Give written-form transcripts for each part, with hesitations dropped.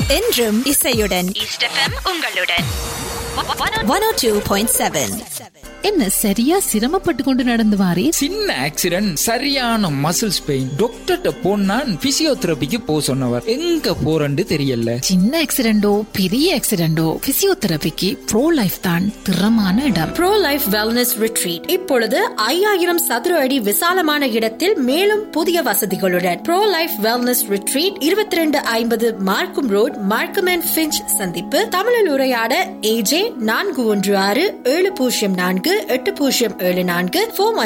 என்றும் இசையுடன் east FM உங்களுடன் 102.7. என்ன சரியா சிரமப்பட்டு கொண்டு நடந்து வாரே? சின்ன ஆக்சிடென்ட், சரியான மசில்ஸ் பெயின். டாக்டர்கிட்ட போனா பிசியோதெரபிக்கு போ சொன்னவர். எங்க போறன்னு தெரியல. சின்ன ஆக்சிடென்டோ பெரிய ஆக்சிடென்டோ பிசியோதெரபிக்கு ப்ரோ லைஃப் தான் திறமான இடம். ப்ரோ லைஃப் வெல்னஸ் ரிட்ரீட் இப்பொழுது 5000 சதுர அடி விசாலமான இடத்தில் மேலும் புதிய வசதிகளுடன் ப்ரோ லைஃப் வெல்னஸ் ரிட்ரீட் 2250 மார்க்கம் ரோட், மார்க்கம் அண்ட் ஃபிஞ்ச் சந்திப்பு. தமிழில் உரையாட AJ 416-704-8074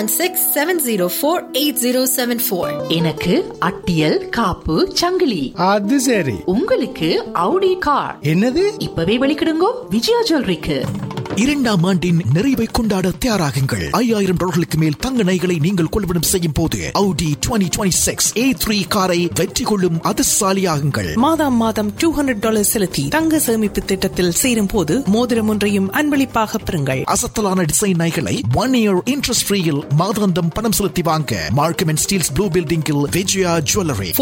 416-704-8074. எனக்கு அட்டியல் காப்பு சங்கிலி. அது சரி. உங்களுக்கு அவுடி கார். என்னது? இப்பவே வெளிக்கிடுங்கோ விஜயா ஜுவல்லரிக்கு. 2ஆம் ஆண்டின் நிறைவை கொண்டாட தயாராகுங்கள். $5000 மேல் தங்க நகைகளை நீங்கள் கொள்வனம் செய்யும் போது Audi 2026 A3 காரை வெற்றி கொள்ளும் அதிர்ஷ்டசாலியாகுங்கள். மாதம் $200 செலுத்தி தங்க சேமிப்பு திட்டத்தில் சேரும் போது மோதிரம் ஒன்றையும் அன்பளிப்பாக பெறுங்கள். அசத்தலான டிசைன் நகைகளை 1 year interest ஃப்ரீயில் மாதாந்தம் பணம் செலுத்தி வாங்க மார்க்கம் அண்ட் ஸ்டீல்ஸ் ப்ளூ பில்டிங்கில் விஜயா ஜுவல்லரி.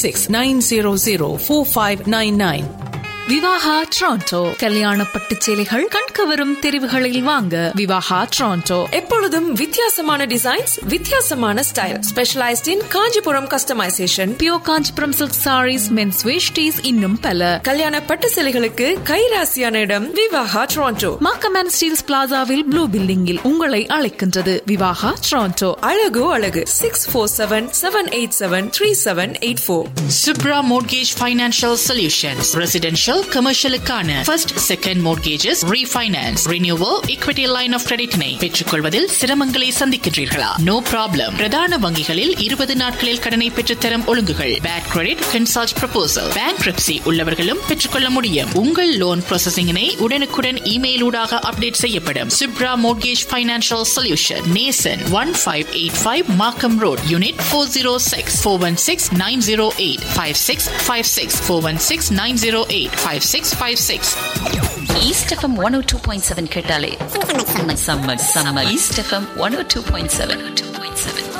416-900-4599. விவாகா டொரண்டோ. கல்யாண பட்டு சேலைகள் கண்கவரும் தெரிவுகளில் வாங்க விவாகா டொரண்டோ. எப்பொழுதும் வித்தியாசமான டிசைன்ஸ், வித்தியாசமான ஸ்டைல். ஸ்பெஷலைஸ்ட் இன் Kanchipuram customisation, pure Kanchipuram silk saris, men's veshtis, இன்னும் பல. கல்யாண பட்டு சேலைகளுக்கு கைராசியான இடம் Vivaha Toronto. Markham and Steeles பிளாசாவில் blue பில்டிங்கில் உங்களை அழைக்கின்றது விவாகா டொரண்டோ. அழகு 647-787-3784. Subhra mortgage financial solutions. Residential கமர்ஷியலுக்கான first second mortgages, refinance, renewal, equity line of கிரெடிட்டினை பெற்றுக்கொள்வதில் சிரமங்களை சந்திக்கின்றீர்களா? No problem. பிரதான வங்கிகளில் 20 நாட்களில் கடனை பெற்றுத்தரும் ஒழுங்குகள். Bad credit consult proposal. Bankruptcy உள்ளவர்களும் பெற்றுக்கொள்ள முடியும். உங்கள் லோன் ப்ராசஸிங்கினை உடனுக்குடன் இமெயில் ஊடாக அப்டேட் செய்யப்படும். சுப்ரா மோர்கேஜ் ஃபைனான்சியல் சொல்யூஷன், நேசன் 1585 மார்க்கம் ரோட், யூனிட் 406. 416-908-5656. 416-908-5656. ஈஸ்ட் எஃப்எம் 102.7 கேட்டாலே சம்மர். East FM 102.7.